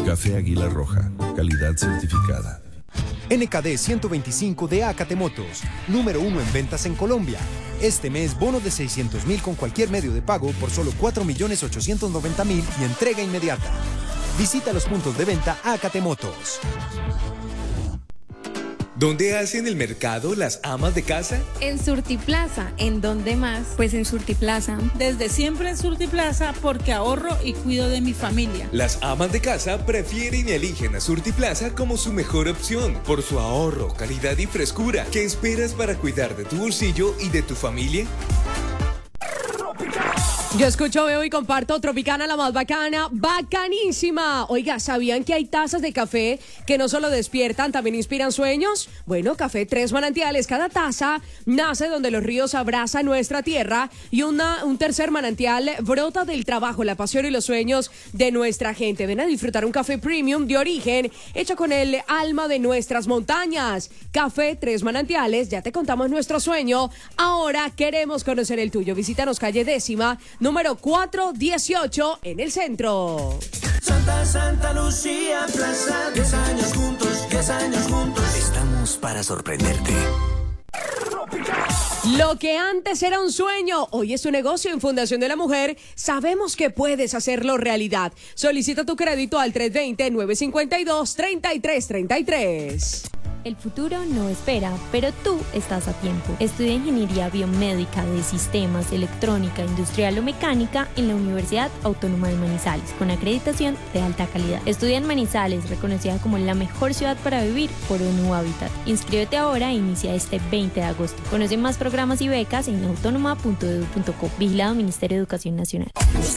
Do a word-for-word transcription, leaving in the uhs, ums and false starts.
Café Águila Roja, calidad certificada. N K D ciento veinticinco de Acate Motos, número uno en ventas en Colombia. Este mes, bono de seiscientos mil con cualquier medio de pago por solo cuatro millones ochocientos noventa mil y entrega inmediata. Visita los puntos de venta Acate Motos. ¿Dónde hacen el mercado las amas de casa? En Surtiplaza. ¿En dónde más? Pues en Surtiplaza. Desde siempre en Surtiplaza porque ahorro y cuido de mi familia. Las amas de casa prefieren y eligen a Surtiplaza como su mejor opción por su ahorro, calidad y frescura. ¿Qué esperas para cuidar de tu bolsillo y de tu familia? Yo escucho, veo y comparto Tropicana, la más bacana, bacanísima. Oiga, ¿sabían que hay tazas de café que no solo despiertan, también inspiran sueños? Bueno, Café Tres Manantiales, cada taza nace donde los ríos abrazan nuestra tierra y una, un tercer manantial brota del trabajo, la pasión y los sueños de nuestra gente. Ven a disfrutar un café premium de origen, hecho con el alma de nuestras montañas. Café Tres Manantiales, ya te contamos nuestro sueño, ahora queremos conocer el tuyo. Visítanos calle décima, número cuatrocientos dieciocho en el centro. Santa, Santa Lucía, Plaza, diez años juntos, diez años juntos. Estamos para sorprenderte. Lo que antes era un sueño, hoy es un negocio. En Fundación de la Mujer sabemos que puedes hacerlo realidad. Solicita tu crédito al tres dos cero, nueve cinco dos, tres tres tres tres. El futuro no espera, pero tú estás a tiempo. Estudia Ingeniería Biomédica de Sistemas, Electrónica, Industrial o Mecánica en la Universidad Autónoma de Manizales, con acreditación de alta calidad. Estudia en Manizales, reconocida como la mejor ciudad para vivir por ONU Habitat. Inscríbete ahora e inicia este veinte de agosto. Conoce más programas y becas en autónoma punto edu punto co. Vigilado Ministerio de Educación Nacional.